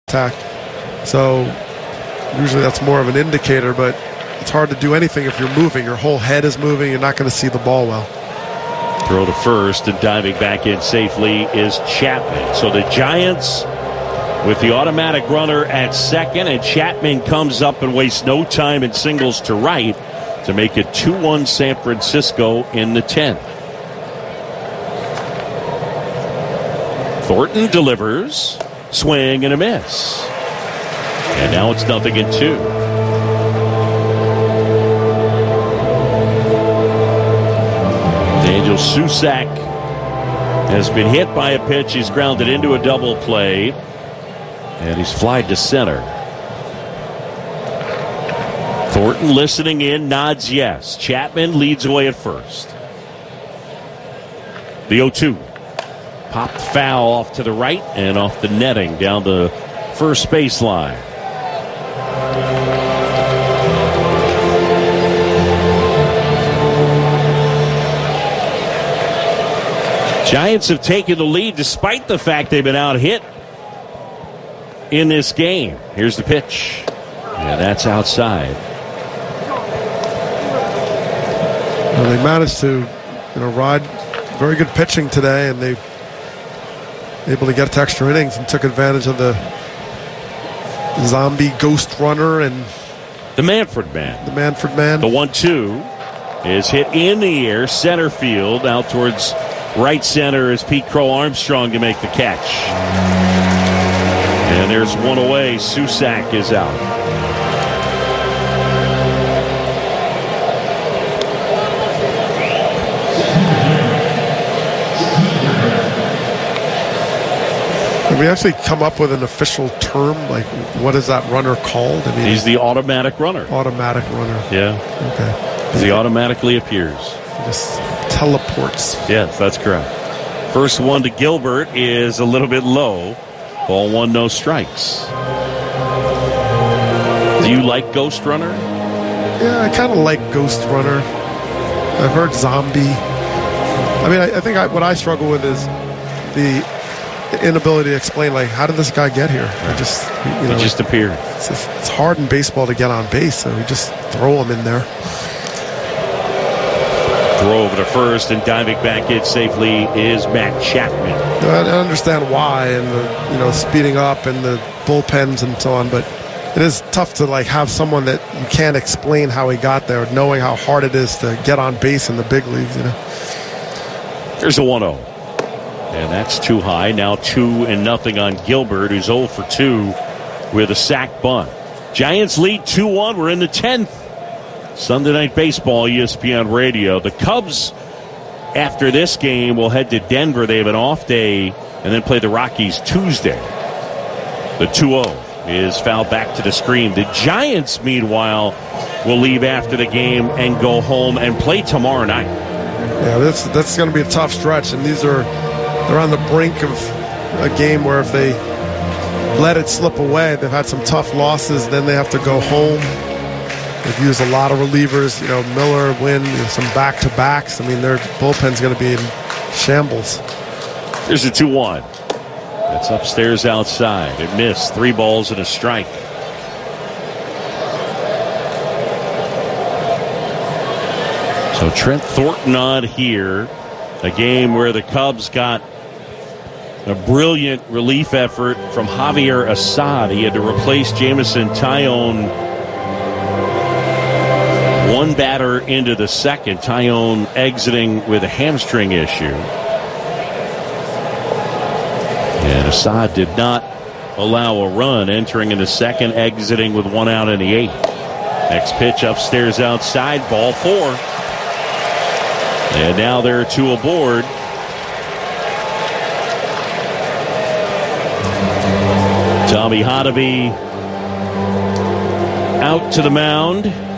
contact. So usually that's more of an indicator, but it's hard to do anything if you're moving. Your whole head is moving. You're not going to see the ball well. Throw to first, and diving back in safely is Chapman. So the Giants with the automatic runner at second, and Chapman comes up and wastes no time and singles to right to make it 2-1 San Francisco in the 10th. Thornton delivers, swing and a miss. And now it's 0-2. Daniel Susac has been hit by a pitch. He's grounded into a double play, and he's flied to center. Thornton listening in, nods yes. Chapman leads away at first. The 0-2. Popped foul off to the right and off the netting down the first baseline. Giants have taken the lead despite the fact they've been out hit in this game. Here's the pitch. And that's outside. Well, they managed to, ride very good pitching today, and they able to get to extra innings and took advantage of the zombie ghost runner and the Manfred man. The Manfred man. The 1-2 is hit in the air, center field, out towards right center is Pete Crow Armstrong to make the catch. And there's one away. Susac is out. Have we actually come up with an official term? Like, what is that runner called? I mean, he's the automatic runner. Automatic runner. Yeah. Okay. He automatically appears. He just teleports. Yes, that's correct. First one to Gilbert is a little bit low. Ball one, no strikes. Do you like Ghost Runner? Yeah, I kind of like Ghost Runner. I've heard Zombie. I mean, I think what I struggle with is the inability to explain, like, how did this guy get here? He just appeared. It's hard in baseball to get on base, so we just throw him in there. Throw over to first, and diving back in safely is Matt Chapman. I understand why, and the speeding up and the bullpens and so on, but it is tough to have someone that you can't explain how he got there, knowing how hard it is to get on base in the big leagues. Here's a 1-0, and that's too high. Now 2-0 on Gilbert, who's 0 for 2 with a sac bunt. Giants lead 2-1. We're in the 10th. Sunday Night Baseball, ESPN Radio. The Cubs, after this game, will head to Denver. They have an off day and then play the Rockies Tuesday. The 2-0 is fouled back to the screen. The Giants, meanwhile, will leave after the game and go home and play tomorrow night. Yeah, that's going to be a tough stretch, and they're on the brink of a game where if they let it slip away, they've had some tough losses, then they have to go home. They've used a lot of relievers, Miller, Wynn, some back-to-backs. I mean, their bullpen's going to be in shambles. There's a 2-1. That's upstairs outside. It missed. 3 balls and a strike. So Trent Thornton on here. A game where the Cubs got a brilliant relief effort from Javier Assad. He had to replace Jameson Taillon. One batter into the second. Taillon exiting with a hamstring issue. And Assad did not allow a run entering in the second, exiting with 1 out in the 8th. Next pitch upstairs outside, ball 4. And now there are 2 aboard. Tommy Hotovy out to the mound.